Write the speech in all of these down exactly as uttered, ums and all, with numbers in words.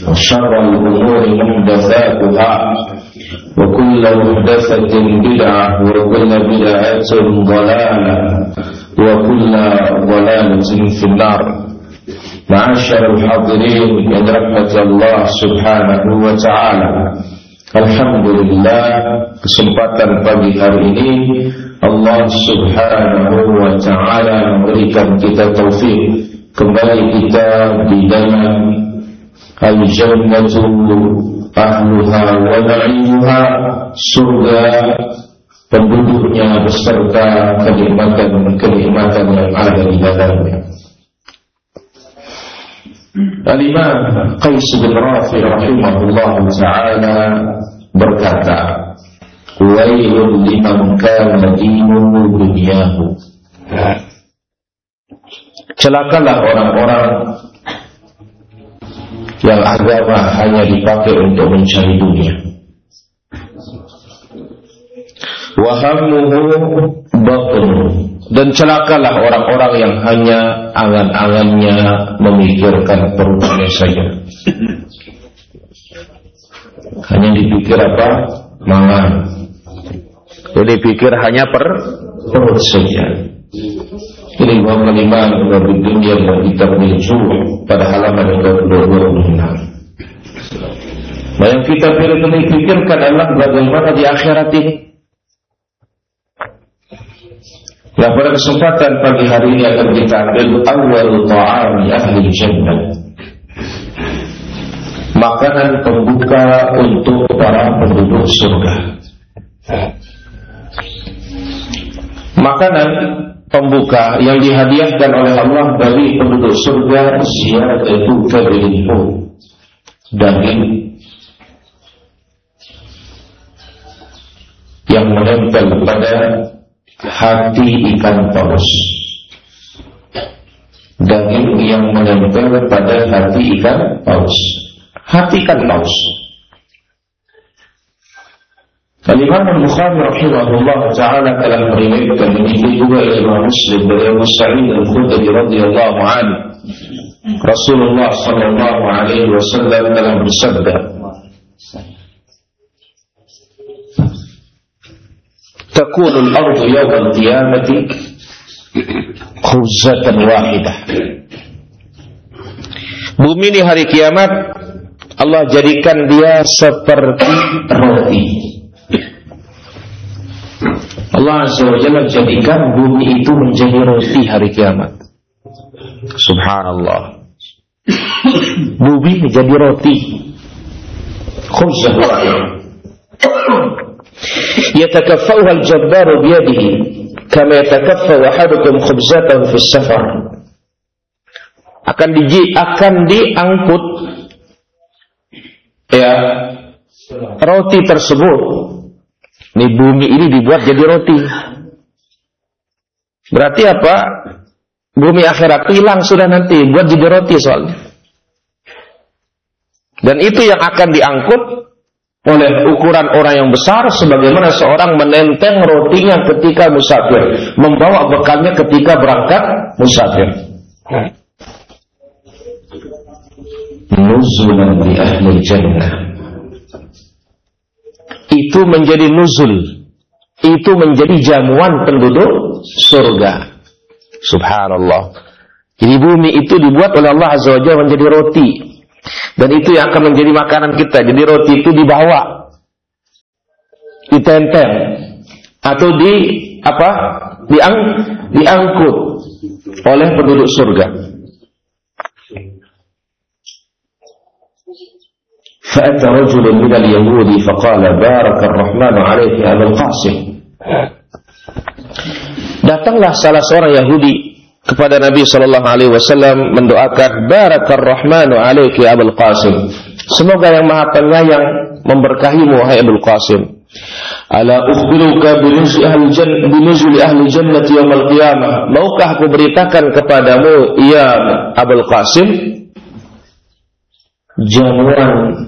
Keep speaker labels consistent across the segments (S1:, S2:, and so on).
S1: وشر الأمور محدثاتها وكل محدثة بدعة وكل بدعة ضلالة وكل ضلالة في النار. معاشر الحاضرين من رحمة الله subhanahu wa ta'ala, alhamdulillah, kesempatan pagi hari ini Allah subhanahu wa ta'ala memberikan kita taufik kembali kita di dalam al-jannatu ahluha wa na'imuha, surga penduduknya beserta kenikmatan-kenikmatan yang ada di dalamnya. Al-Imam Qais bin Rafi rahimahullah ta'ala berkata, wailun liman kana dinuhu dunyahu. Celakalah orang-orang yang agama hanya dipakai untuk mencari dunia. Wahamuhu batnuhu, dan celakalah orang-orang yang hanya angan-angannya memikirkan perutnya saja. Hanya dipikir apa? Mangan. Jadi pikir hanya per perut saja. Ini dua kalimat dari dunia dan kitab Al-Juh pada halaman dua puluh enam. Nah, yang kita pikirkan adalah bagaimana di akhirat ini. Nah, pada kesempatan pagi hari ini akan kita ambil awal ta'ami ahli jannah, makanan pembuka untuk para penduduk surga. Makanan pembuka yang dihadiahkan oleh Allah bagi penduduk surga, ziyadatu kabirhu, daging yang menempel pada hati ikan paus. Daging yang menempel pada hati ikan paus. Hati ikan paus. Al-Imam Al-Bukhari rahimahullah ta'ala telah meriwayatkan ini juga oleh Imam Muslim dari Abu Sa'id Al-Khudri radhiyallahu anhu. Rasulullah sallallahu alaihi wasallam telah bersabda, takunul ardu yawmal qiyamati khubzatan wahidah. Bumi di hari kiamat Allah jadikan dia seperti roti. Allah Azza wa Jalla jadikan bumi itu menjadi roti hari kiamat. Subhanallah. Bumi menjadi roti. Khubzah wahid. Yatakaffa'uha al-jabbaru biyadihi kama yatakaffa'u ahadukum khubzatahu fi as-safar. Akan di akan diangkut ya roti tersebut. Ini bumi ini dibuat jadi roti. Berarti apa? Bumi akhirat hilang sudah nanti, buat jadi roti soalnya. Dan itu yang akan diangkut oleh ukuran orang yang besar, sebagaimana seorang menenteng rotinya ketika musafir, membawa bekalnya ketika berangkat musafir. Nuzulan di ahli jannah. Itu menjadi nuzul, itu menjadi jamuan penduduk surga. Subhanallah. Jadi bumi itu dibuat oleh Allah Azza wa Jalla menjadi roti, dan itu yang akan menjadi makanan kita. Jadi roti itu dibawa, ditenteng, atau di apa? Diang, diangkut oleh penduduk surga. فأتى رجل من اليهود فقال بارك الرحمن عليك يا أبا القاسم. Datanglah salah seorang Yahudi kepada Nabi sallallahu alaihi wasallam mendoakan barakar rahmanu alaiki ya Abul Qasim. Semoga yang Maha Penyayang memberkahimu wahai Abul Qasim. Ala ukhbiruka binuzul ahli jannah binuzul ahli jannati yaumil qiyamah. Maukah aku beritakan kepadamu ya Abul Qasim jamuan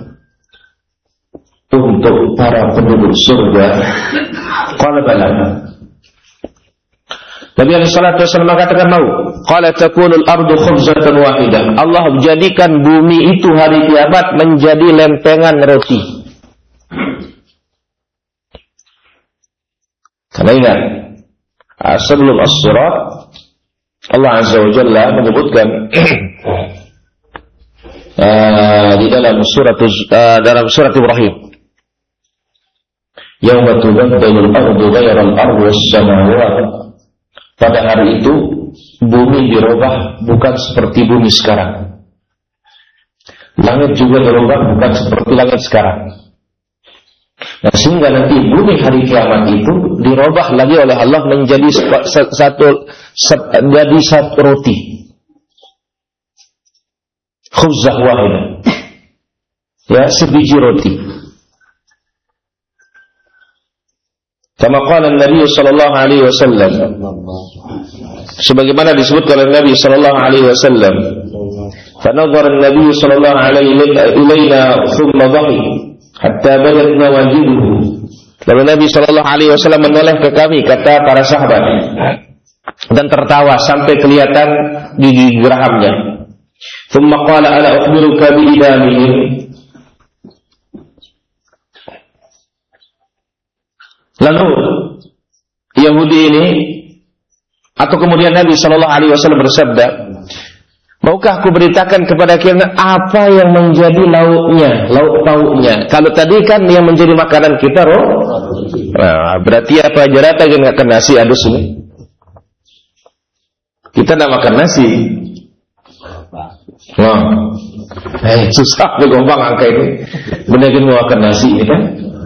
S1: untuk para penduduk surga? Qala bala. Nabi alaihi salatu wasallam mengatakan mau. Qala takunul ardu khubzatan wahidah. Allah jadikan bumi itu hari kiamat menjadi lempengan roti. Karena ingat, sebelum as-sirat Allah azza wa jalla menyebutkan uh, di dalam surat uh, dalam surat Ibrahim, yauma tubaddalul ardu ghairal ardi was-samawati. Pada hari itu bumi dirubah bukan seperti bumi sekarang. Langit juga dirubah bukan seperti langit sekarang. Nah, sehingga nanti bumi hari kiamat itu dirubah lagi oleh Allah menjadi satu jadi satu roti. Khubzah wahidah. Ya, sebiji roti. Kama qala Nabi sallallahu alaihi wasallam, sebagaimana disebutkan oleh Nabi sallallahu alaihi wasallam, fa nadhara an-nabiy sallallahu alaihi ilaina thumma dhahik hatta badat nawajiduhu. Lalu Nabi sallallahu alaihi wasallam menoleh ke kami, kata para sahabat, dan tertawa sampai kelihatan gigi gerahamnya. Thumma qala ala ukhbiruka bi idamihim. Lalu Yahudi ini, atau kemudian Nabi Shallallahu Alaihi Wasallam bersabda, maukah aku beritakan kepada kalian apa yang menjadi lauknya, lauk pauknya? Kalau tadi kan yang menjadi makanan kita roh, nah, berarti apa aja rata yang makan nasi adus ini? Kita tidak makan nasi. Nah, eh, susah bergombang angka ini. Benar kan mau makan nasi ini kan?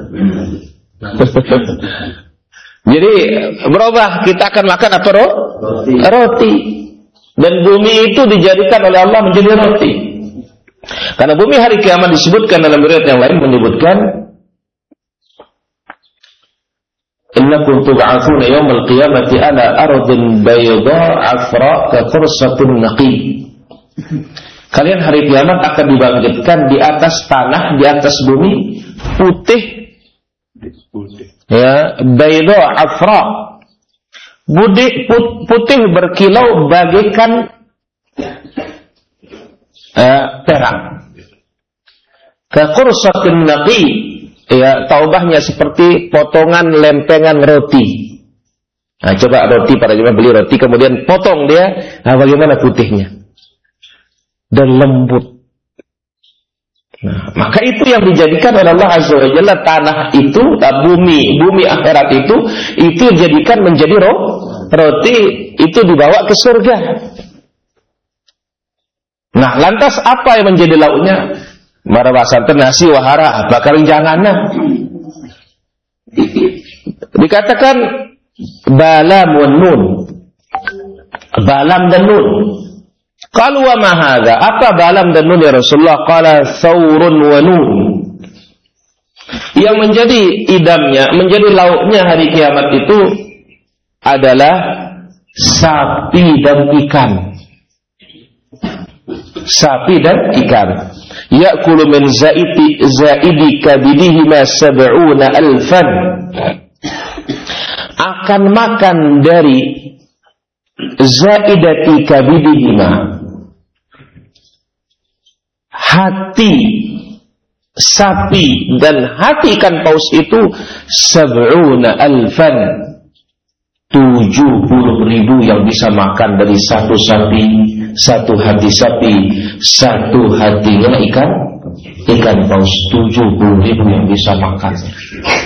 S1: Jadi berubah, kita akan makan apa roh? Roti. Roti. Dan bumi itu dijadikan oleh Allah menjadi roti. Karena bumi hari kiamat disebutkan dalam riwayat yang lain menyebutkan, innakum tub'atsuna yaumal qiyamati ala ardin bayda afra ka qursatin naqi. Kalian hari kiamat akan dibangkitkan di atas tanah, di atas bumi putih. Ya, bayda afra, putih, putih berkilau bagaikan uh, perak. Kakursatin naqi, ya, taubahnya seperti potongan lempengan roti. Nah, coba roti, pada jemaah beli roti kemudian potong dia, nah bagaimana putihnya dan lembut. Nah, maka itu yang dijadikan oleh Allah Azza wa Jalla, tanah itu, bumi, bumi akhirat itu, itu dijadikan menjadi roh, roti, itu dibawa ke surga. Nah, lantas apa yang menjadi lauknya? Marawasan nasi wahara, bakal jangannya. Dikatakan balam wa nun, balam dan nun. Qalu wa ma hadza? Apa balam dan nun ya Rasulullah? Qala thawrun wa nun. Yang menjadi idamnya, menjadi lauknya hari kiamat itu adalah sapi dan ikan. Sapi dan ikan. Ya'kulu min zaidi zaidi kabidihima sab'una alfan. Akan makan dari zaidati kabidihima, hati sapi dan hati ikan paus itu sab'una alfan, tujuh puluh ribu yang bisa makan dari satu sapi, satu hati sapi, satu hatinya ikan ikan paus, tujuh puluh ribu yang bisa makan.